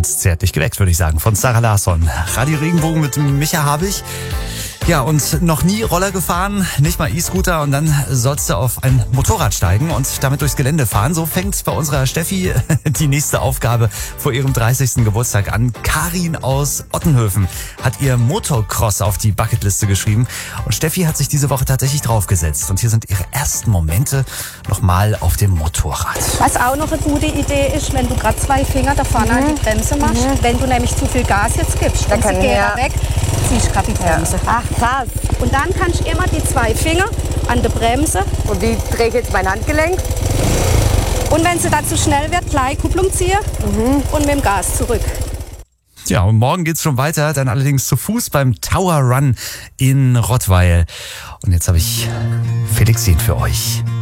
ganz zärtlich geweckt, würde ich sagen, von Zara Larsson. Radio Regenbogen mit Micha Habich. Ja, und noch nie Roller gefahren, nicht mal E-Scooter, und dann sollst du auf ein Motorrad steigen und damit durchs Gelände fahren. So fängt bei unserer Steffi die nächste Aufgabe vor ihrem 30. Geburtstag an. Karin aus Ottenhöfen hat ihr Motocross auf die Bucketliste geschrieben und Steffi hat sich diese Woche tatsächlich draufgesetzt. Und hier sind ihre ersten Momente nochmal auf dem Motorrad. Was auch noch eine gute Idee ist, wenn du gerade 2 Finger da vorne an die Bremse machst, wenn du nämlich zu viel Gas jetzt gibst, dann sie geht weg, ziehst gerade die Bremse. Ach, krass. Und dann kannst du immer die 2 Finger an der Bremse. Und wie drehe ich jetzt mein Handgelenk? Und wenn sie dann zu schnell wird, gleich Kupplung ziehen und mit dem Gas zurück. Ja, und morgen geht's schon weiter, dann allerdings zu Fuß beim Tower Run in Rottweil. Und jetzt habe ich Felixin für euch.